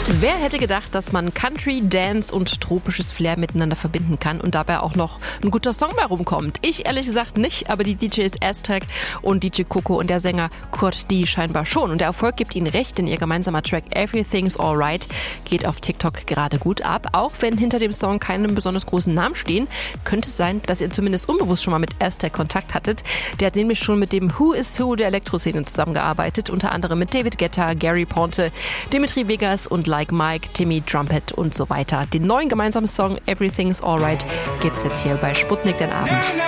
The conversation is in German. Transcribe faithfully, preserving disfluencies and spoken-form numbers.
Wer hätte gedacht, dass man Country, Dance und tropisches Flair miteinander verbinden kann und dabei auch noch ein guter Song bei rumkommt? Ich ehrlich gesagt nicht, aber die D Js Aztec und D J Coco und der Sänger Kurt D scheinbar schon. Und der Erfolg gibt ihnen recht, denn ihr gemeinsamer Track Everything's Alright geht auf TikTok gerade gut ab. Auch wenn hinter dem Song keine besonders großen Namen stehen, könnte es sein, dass ihr zumindest unbewusst schon mal mit Aztec Kontakt hattet. Der hat nämlich schon mit dem Who is Who der Elektroszene zusammengearbeitet, unter anderem mit David Guetta, Gary Ponte, Dimitri Vegas und Like Mike, Timmy Trumpet und so weiter. Den neuen gemeinsamen Song Everything's Alright gibt's jetzt hier bei Sputnik den Abend.